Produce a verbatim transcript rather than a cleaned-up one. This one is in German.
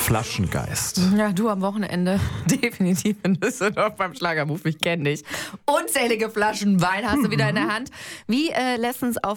Flaschengeist. Ja, du am Wochenende definitiv in Düsseldorf beim Schlagermove, ich kenne dich. Unzählige Flaschen Wein hast du wieder in der Hand. Wie äh, letztens auf